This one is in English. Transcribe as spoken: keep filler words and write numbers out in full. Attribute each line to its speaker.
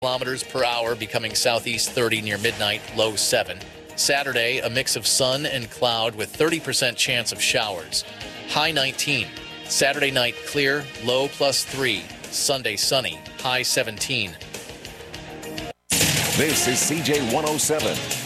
Speaker 1: kilometers per hour, becoming southeast thirty near midnight, low seven. Saturday, a mix of sun and cloud with thirty percent chance of showers, high nineteen. Saturday night clear, low plus three. Sunday sunny, high seventeen.
Speaker 2: This is C J one oh seven.